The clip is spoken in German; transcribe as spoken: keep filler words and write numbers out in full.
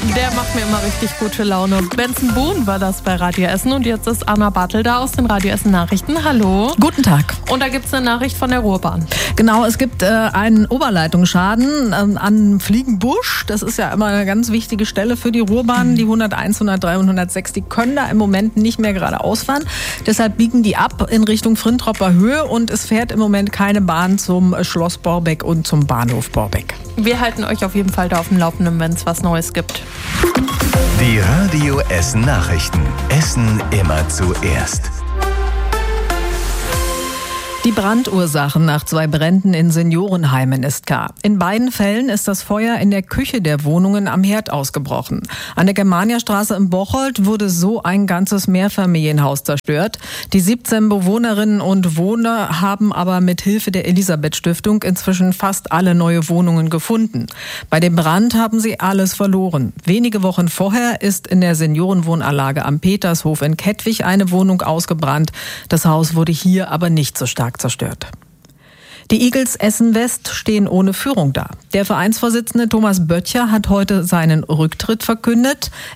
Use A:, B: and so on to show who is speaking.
A: Der macht mir immer richtig gute Laune. Benson Boone war das bei Radio Essen und jetzt ist Anna Bartel da aus den Radio Essen Nachrichten. Hallo.
B: Guten Tag.
A: Und da gibt es eine Nachricht von der Ruhrbahn.
B: Genau, es gibt äh, einen Oberleitungsschaden ähm, an Fliegenbusch. Das ist ja immer eine ganz wichtige Stelle für die Ruhrbahn. Die hunderteins, hundertdrei und hundertsechs, die können da im Moment nicht mehr geradeaus fahren. Deshalb biegen die ab in Richtung Frintropper Höhe und es fährt im Moment keine Bahn zum Schloss Borbeck und zum Bahnhof Borbeck.
A: Wir halten euch auf jeden Fall da auf dem Laufenden, wenn es was Neues gibt.
C: Die Radio Essen Nachrichten. Essen immer zuerst.
B: Die Brandursachen nach zwei Bränden in Seniorenheimen ist klar. In beiden Fällen ist das Feuer in der Küche der Wohnungen am Herd ausgebrochen. An der Germaniastraße in Bocholt wurde so ein ganzes Mehrfamilienhaus zerstört. Die siebzehn Bewohnerinnen und Bewohner haben aber mit Hilfe der Elisabeth-Stiftung inzwischen fast alle neue Wohnungen gefunden. Bei dem Brand haben sie alles verloren. Wenige Wochen vorher ist in der Seniorenwohnanlage am Petershof in Kettwig eine Wohnung ausgebrannt. Das Haus wurde hier aber nicht so stark zerstört. Die Eagles Essen West stehen ohne Führung da. Der Vereinsvorsitzende Thomas Böttcher hat heute seinen Rücktritt verkündet.